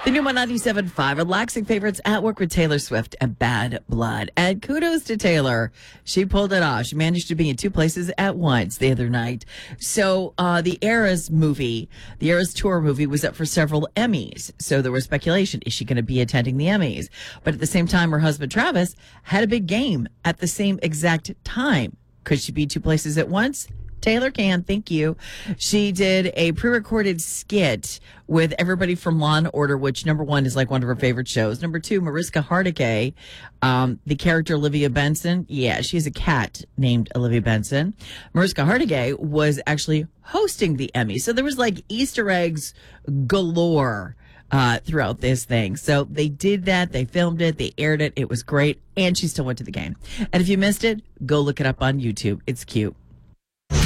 The new 97.5, relaxing favorites at work with Taylor Swift and Bad Blood. And kudos to Taylor. She pulled it off. She managed to be in two places at once the other night. So the Eras movie, the Eras Tour movie was up for several Emmys. So there was speculation, is she going to be attending the Emmys? But at the same time, her husband Travis had a big game at the same exact time. Could she be two places at once? Taylor can, thank you. She did a pre-recorded skit with everybody from Law and Order, which number one is like one of her favorite shows. Number two, Mariska Hargitay, the character Olivia Benson. Yeah, she's a cat named Olivia Benson. Mariska Hargitay was actually hosting the Emmy. So there was like Easter eggs galore throughout this thing. So they did that. They filmed it. They aired it. It was great. And she still went to the game. And if you missed it, go look it up on YouTube. It's cute.